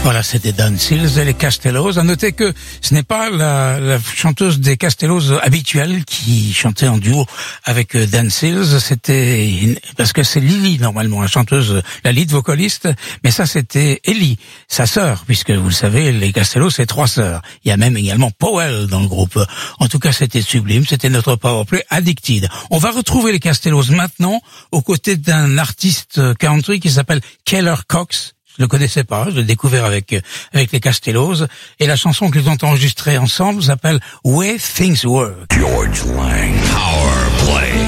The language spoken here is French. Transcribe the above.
Voilà, c'était Dan Seals et les Castellos. À noter que ce n'est pas la chanteuse des Castellos habituelle qui chantait en duo avec Dan Seals. C'était parce que c'est Lily normalement, la chanteuse, la lead vocaliste. Mais ça, c'était Ellie, sa sœur, puisque vous le savez, les Castellos, c'est 3 sœurs. Il y a même également Powell dans le groupe. En tout cas, c'était sublime. C'était notre powerplay Addicted. On va retrouver les Castellos maintenant aux côtés d'un artiste country qui s'appelle Keller Cox. Je le connaissais pas, je l'ai découvert avec les Castellos, et la chanson qu'ils ont enregistrée ensemble s'appelle Way Things Work. George Lang, Power Play.